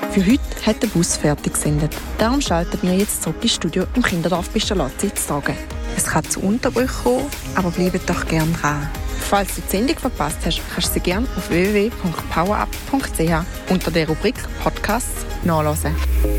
Für heute hat der Bus fertig gesendet. Darum schalten wir jetzt zurück ins Studio im Kinderdorf Bischolatzi zu sagen. Es kann zu Unterbrüchen kommen, aber bleibt doch gerne dran. Falls du die Sendung verpasst hast, kannst du sie gerne auf www.powerup.ch unter der Rubrik Podcasts nachhören.